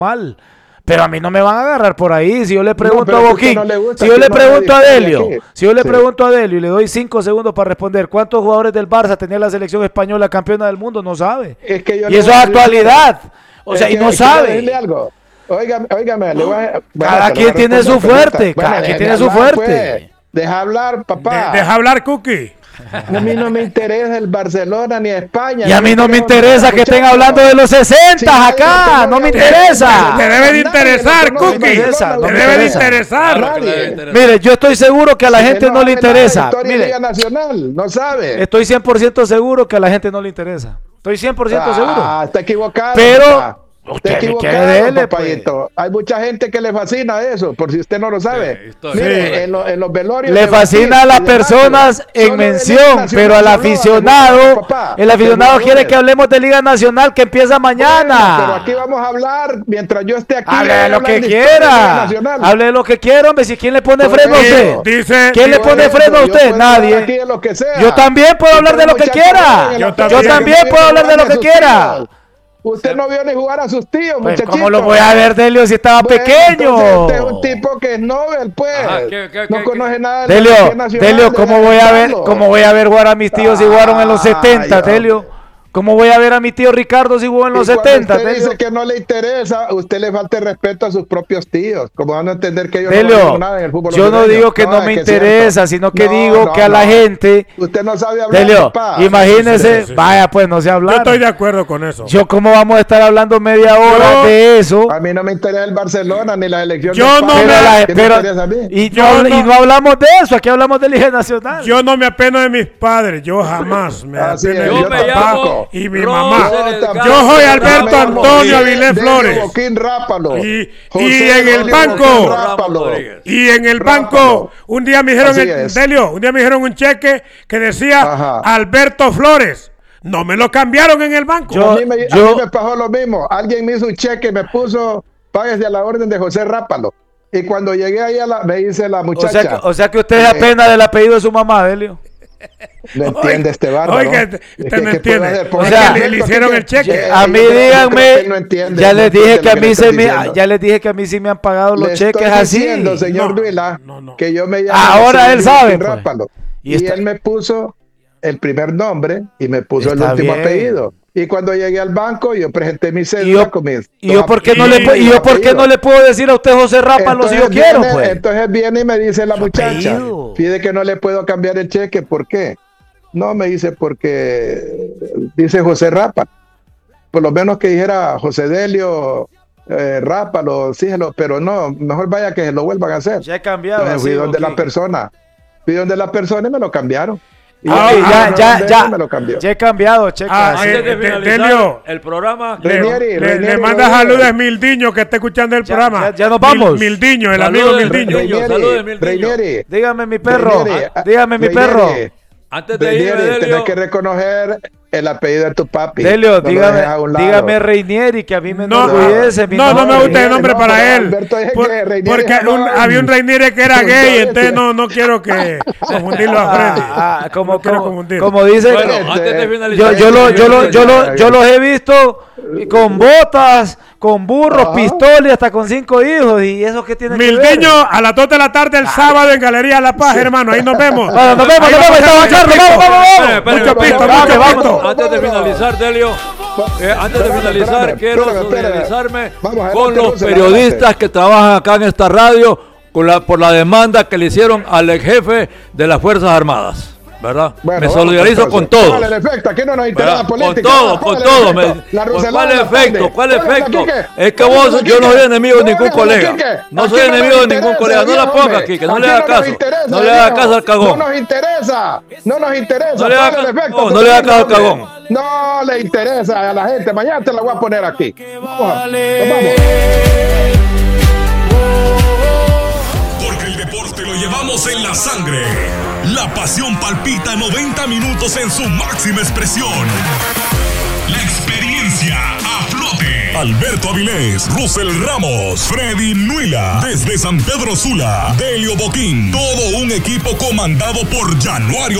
mal. Pero a mí no me van a agarrar por ahí. Si yo le pregunto a Boquín, si yo le pregunto a Delio, y le doy 5 segundos para responder, ¿cuántos jugadores del Barça tenía la selección española campeona del mundo? No sabe. Y eso es actualidad. O sea, y no sabe. Óigame, cada quien tiene su fuerte. Cada quien tiene su fuerte. Deja hablar, papá. Deja hablar, Cookie. A mí no me interesa el Barcelona ni España. Y a mí no me interesa que estén hablando de los 60 acá. No me interesa. Te debe de interesar, Cookie. Te debe de interesar. Mire, yo estoy seguro que a la gente no le interesa. Mire, nacional, no sabe. Estoy 100% seguro que a la gente no le interesa. Estoy 100% seguro. Está equivocado. Pero usted equivocado, papayito. Hay mucha gente que le fascina eso, por si usted no lo sabe. Mire, en los velorios le fascina a las personas en mención, pero al aficionado, el aficionado quiere que hablemos de Liga Nacional que empieza mañana. Pero aquí vamos a hablar mientras yo esté aquí. Hable de lo que quiera. Hable de lo que quiera, hombre. Si quién le pone freno a usted. ¿Quién le pone freno a usted? Nadie. Yo también puedo hablar de lo que quiera. Yo también puedo hablar de lo que quiera. Usted no vio ni jugar a sus tíos, pues, muchachito. ¿Cómo lo voy a ver, Delio, si estaba pequeño? Usted es un tipo que es Nobel, pues. No conoce nada de la Delio, ¿cómo voy a ver jugar a mis tíos si jugaron en los 70, Delio? ¿Cómo voy a ver a mi tío Ricardo si jugó en los 70? Usted dice que no le interesa, usted le falta el respeto a sus propios tíos. ¿Cómo van a entender que ellos Delio, no ven nada en el fútbol? Yo no digo que no me interesa, sino que digo que a la gente... Usted no sabe hablar, Delio, papá. Imagínese, vaya pues, no sé hablar. Yo estoy de acuerdo con eso. ¿Cómo vamos a estar hablando media hora de eso? A mí no me interesa el Barcelona ni la elección de España. No hablamos de eso, aquí hablamos de Liga Nacional. Yo no me apeno de mis padres, yo jamás me apeno de mi papá y mi mamá. Yo soy Alberto Antonio Avilés Flores. Y en el banco, un día me dijeron un cheque que decía Alberto Flores. No me lo cambiaron en el banco. A mí me pasó lo mismo. Alguien me hizo un cheque y me puso páguese a la orden de José Rápalo. Y cuando llegué ahí me dice la muchacha. O sea que usted es apena del apellido de su mamá, Delio. No entiende este bárbaro. Oiga, usted no entiende. O sea, le hicieron el cheque. A mí díganme, ya les dije que a mí sí me han pagado los cheques así. Señor Duila, que yo me llamo. Ahora él sabe. Y él me puso el primer nombre y me puso el último apellido. Y cuando llegué al banco, yo presenté mi cédula con mis ¿Y yo por qué no le puedo decir a usted José Rápalo si yo quiero? Pues? Entonces viene y me dice la muchacha, pide que no le puedo cambiar el cheque, ¿por qué? No, me dice, porque dice José Rápalo. Por lo menos que dijera José Delio Rápalo, síguelo, pero no, mejor vaya que se lo vuelvan a hacer. Ya he cambiado. Entonces fui donde la persona y me lo cambiaron. Ya he cambiado, checa. Antes de finalizar el programa, le manda saludos a Mildiño que está escuchando el programa. Ya nos vamos. Mildiño, el amigo Mildiño. Dígame mi perro. Antes de irme, Delio, tenés que reconocer el apellido de tu papi. Delio, dígame Reinieri, que a mí me enorgullece. No me gusta el nombre para él. Porque había un Reinieri que era gay, entonces no quiero que confundirlo a Freddy. Como dice, bueno, antes de finalizar, yo los he visto con botas, con burros, pistolas y hasta con 5 hijos. ¿Y eso qué tiene que ver? Mildiño, a las 2 de la tarde el sábado en Galería La Paz, hermano. Ahí nos vemos. Bueno, nos vemos. Vamos. Mucho pisto. Antes de finalizar, Delio, quiero solidarizarme con los periodistas que trabajan acá en esta radio por la demanda que le hicieron al ex jefe de las Fuerzas Armadas. ¿Verdad? Bueno, me solidarizo con todos. ¿Cuál es el efecto? Aquí no nos interesa la política. Con todo. ¿Cuál efecto? Es que yo no soy enemigo de ningún colega. No soy enemigo de ningún colega. No la ponga aquí, que no le haga caso. No le haga caso al cagón. No nos interesa. No le haga caso al cagón. No le interesa a la gente. Mañana te la voy a poner aquí. Vamos. Porque el deporte lo llevamos en la sangre. La pasión palpita 90 minutos en su máxima expresión. La experiencia a flote. Alberto Avilés, Russell Ramos, Freddy Nuila, desde San Pedro Sula, Delio Boquín. Todo un equipo comandado por Januario